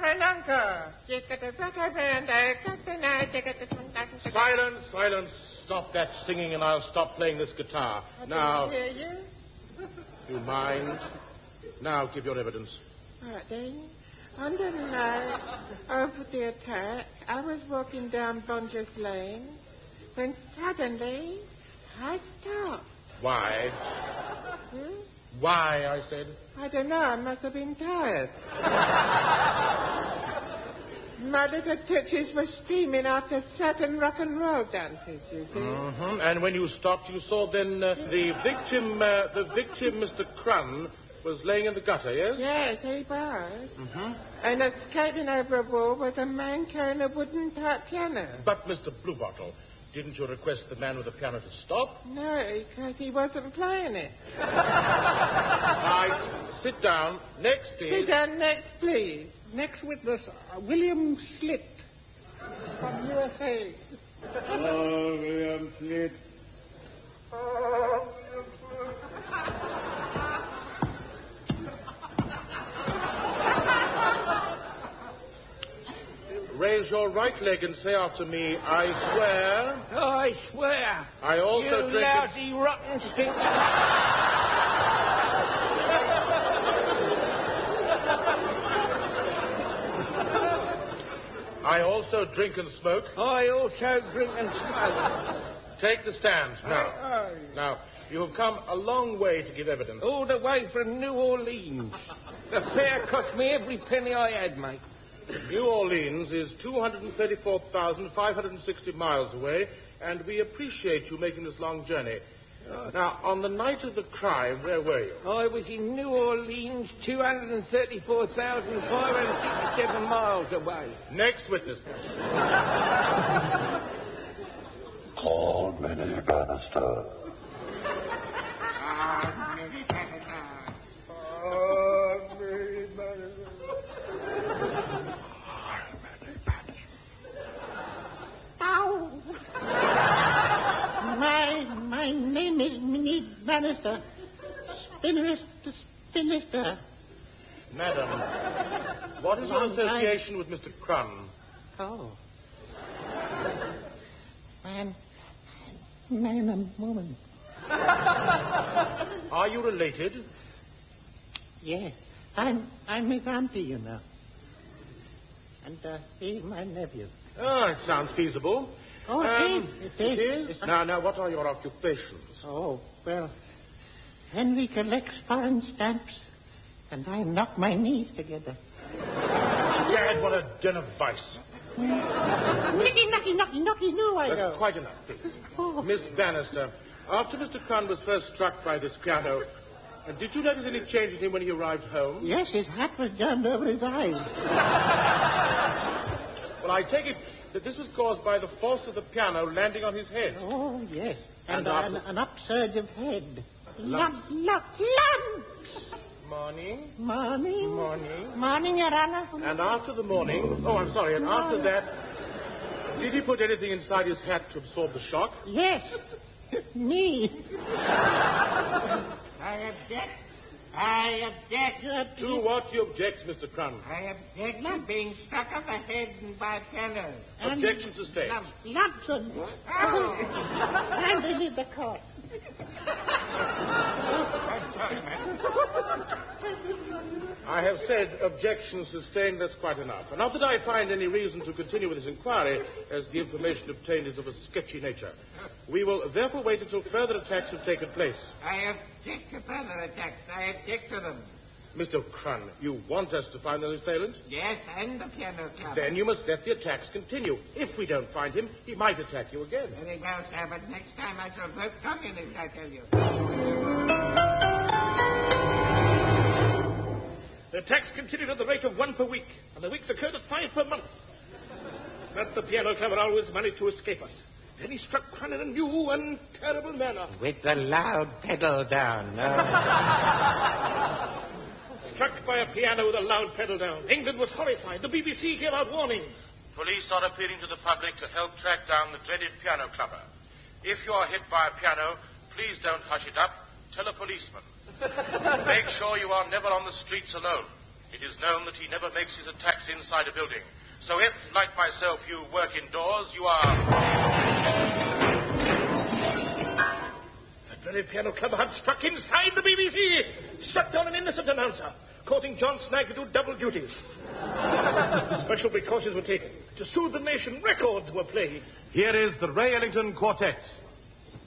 and uncle. Silence, silence. Stop that singing and I'll stop playing this guitar. I hear you. You mind? Now give your evidence. All right, then. On the night of the attack, I was walking down Bunger's Lane when suddenly I stopped. Why? Why, I said? I don't know. I must have been tired. My little titties were steaming after certain rock and roll dances, you see. Mm-hmm. And when you stopped, you saw then the victim, Mr. Crun, was laying in the gutter, yes? Yes, he was. Mm-hmm. And escaping over a wall was a man carrying a wooden type piano. But, Mr. Bluebottle, didn't you request the man with the piano to stop? No, because he wasn't playing it. Right, sit down. Next, please. Sit down next, please. Next witness, William Slit from USA. Oh, William Slit. Raise your right leg and say after me, I swear. Oh, I swear. I also you drink... lousy, rotten stink. I also drink and smoke. I also drink and smoke. Take the stand now. Now, you have come a long way to give evidence. All the way from New Orleans. The fare cost me every penny I had, mate. New Orleans is 234,560 miles away, and we appreciate you making this long journey. Now, on the night of the crime, where were you? I was in New Orleans, 234,567 miles away. Next witness. Call Minnie Bannister. My name is Minnie Bannister. Spinnister. Madam, what is your association with Mr. Crun? Oh. Man and woman. Are you related? Yes. I'm his auntie, you know. And he's my nephew. Oh, it sounds feasible. Oh, it is. Now, what are your occupations? Oh, well, Henry collects foreign stamps, and I knock my knees together. Gad, what a den of vice. Knocky, no, I That's don't. quite enough, please. Oh. Miss Bannister, after Mr. Crun was first struck by this piano, did you notice any change in him when he arrived home? Yes, his hat was jammed over his eyes. Well, I take it that this was caused by the force of the piano landing on his head. Oh, yes. And an upsurge of head. Lumps. Lumps. Morning. Morning. Morning. Morning, Your Honor. And after the morning... Oh, I'm sorry. And after that, did he put anything inside his hat to absorb the shock? Yes. Me. I object. To what you object, Mr. Crun? I object to being struck on the head by piano. Objection sustained. Lumps. And they did the court. I have said objection sustained, that's quite enough. And not that I find any reason to continue with this inquiry, as the information obtained is of a sketchy nature. We will therefore wait until further attacks have taken place. I object to further attacks. I object to them. Mr. Crun, you want us to find the assailant? Yes, and the piano club. Then you must let the attacks continue. If we don't find him, he might attack you again. Very well, sir, but next time I shall vote communist, I tell you. The attacks continued at the rate of 1 per week, and the weeks occurred at 5 per month. But the piano clever always managed to escape us. Then he struck Crun in a new and terrible manner. With the loud pedal down. Struck by a piano with a loud pedal down. England was horrified. The BBC gave out warnings. Police are appealing to the public to help track down the dreaded piano clubber. If you are hit by a piano, please don't hush it up. Tell a policeman. Make sure you are never on the streets alone. It is known that he never makes his attacks inside a building. So if, like myself, you work indoors, you are... That very piano club had struck inside the BBC. Struck down an innocent announcer, causing John Snagg to do double duty. Special precautions were taken. To soothe the nation, records were played. Here is the Ray Ellington Quartet.